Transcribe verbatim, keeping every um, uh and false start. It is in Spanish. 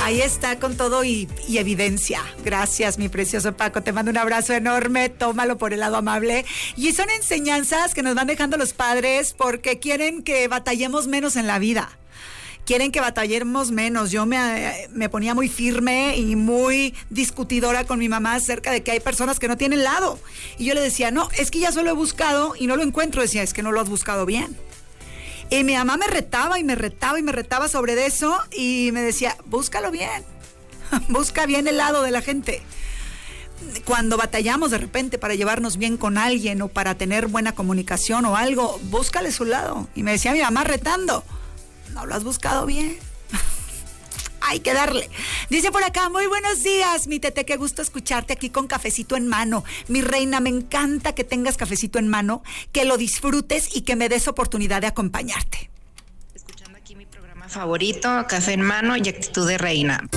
Ahí está con todo y, y evidencia. Gracias, mi precioso Paco. Te mando un abrazo enorme. Tómalo por el lado amable. Y son enseñanzas que nos van dejando los padres porque quieren que batallemos menos en la vida. Quieren que batallemos menos. Yo me, me ponía muy firme y muy discutidora con mi mamá acerca de que hay personas que no tienen lado. Y yo le decía, no, es que ya solo he buscado y no lo encuentro. Decía, es que no lo has buscado bien. Y mi mamá me retaba y me retaba y me retaba sobre eso y me decía, búscalo bien, busca bien el lado de la gente. Cuando batallamos de repente para llevarnos bien con alguien o para tener buena comunicación o algo, búscale su lado. Y me decía mi mamá retando, no lo has buscado bien. Hay que darle. Dice por acá, muy buenos días, mi Tete, qué gusto escucharte aquí con cafecito en mano. Mi reina, me encanta que tengas cafecito en mano, que lo disfrutes y que me des oportunidad de acompañarte. Escuchando aquí mi programa favorito, Café en Mano y Actitud de Reina.